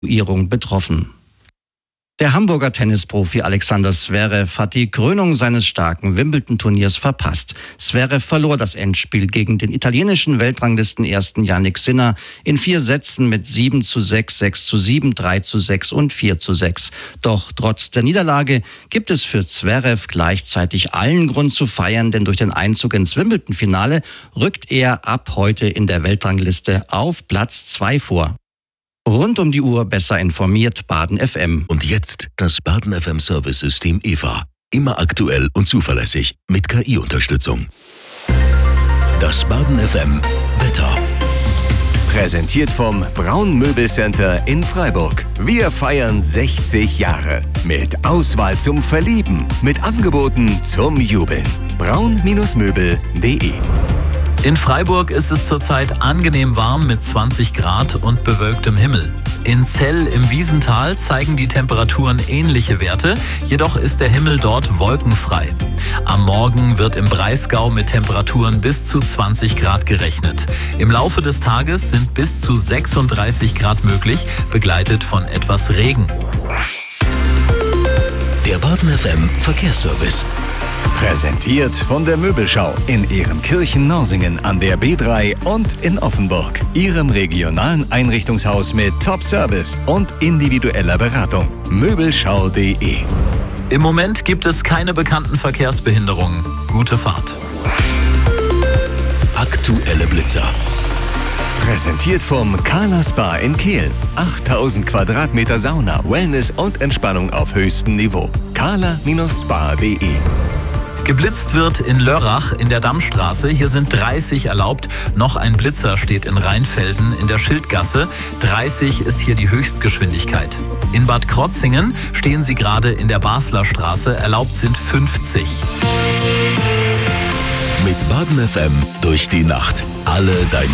Evakuierung betroffen. Der Hamburger Tennisprofi Alexander Zverev hat die Krönung seines starken Wimbledon-Turniers verpasst. Zverev verlor das Endspiel gegen den italienischen Weltranglisten-Ersten Jannik Sinner in 4 Sätzen mit 7:6, 6:7, 3:6 und 4:6. Doch trotz der Niederlage gibt es für Zverev gleichzeitig allen Grund zu feiern, denn durch den Einzug ins Wimbledon-Finale rückt er ab heute in der Weltrangliste auf Platz 2 vor. Rund um die Uhr besser informiert, Baden FM. Und jetzt das Baden FM Service-System EVA. Immer aktuell und zuverlässig mit KI-Unterstützung. Das Baden FM Wetter. Präsentiert vom Braun Möbelcenter in Freiburg. Wir feiern 60 Jahre. Mit Auswahl zum Verlieben. Mit Angeboten zum Jubeln. braun-möbel.de. In Freiburg ist es zurzeit angenehm warm mit 20 Grad und bewölktem Himmel. In Zell im Wiesental zeigen die Temperaturen ähnliche Werte, jedoch ist der Himmel dort wolkenfrei. Am Morgen wird im Breisgau mit Temperaturen bis zu 20 Grad gerechnet. Im Laufe des Tages sind bis zu 36 Grad möglich, begleitet von etwas Regen. Der Baden FM Verkehrsservice. Präsentiert von der Möbelschau in Ehrenkirchen-Norsingen an der B3 und in Offenburg. Ihrem regionalen Einrichtungshaus mit Top-Service und individueller Beratung. Möbelschau.de. Im Moment gibt es keine bekannten Verkehrsbehinderungen. Gute Fahrt. Aktuelle Blitzer. Präsentiert vom Carla Spa in Kehl. 8000 Quadratmeter Sauna, Wellness und Entspannung auf höchstem Niveau. carla-spa.de. Geblitzt wird in Lörrach in der Dammstraße. Hier sind 30 erlaubt. Noch ein Blitzer steht in Rheinfelden in der Schildgasse. 30 ist hier die Höchstgeschwindigkeit. In Bad Krotzingen stehen sie gerade in der Basler Straße. Erlaubt sind 50. Mit Baden FM durch die Nacht. Alle deine